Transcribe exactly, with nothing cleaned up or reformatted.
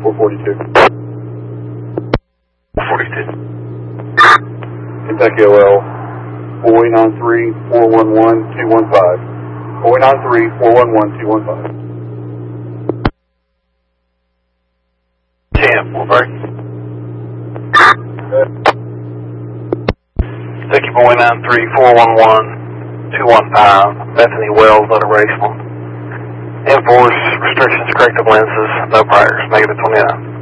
four forty-two. forty-two. Kentucky O L, four eight nine three, four one one, two one five. four eight nine three, four one one, two one five. ten, four break. Kentucky four eight nine three, four one one, two one five, Bethany Wells, operational. Enforce restrictions, corrective lenses, no priors, negative twenty-nine.